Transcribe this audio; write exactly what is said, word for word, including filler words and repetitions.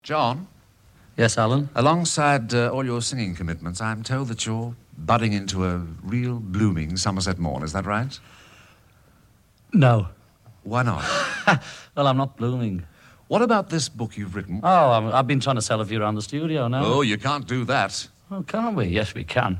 John? Yes, Alan? Alongside uh, all your singing commitments, I'm told that you're budding into a real blooming Somerset morn. Is that right? No. Why not? Well, I'm not blooming. What about this book you've written? Oh, I'm, I've been trying to sell a few around the studio now. Oh, you can't do that. Oh, can't we? Yes, we can.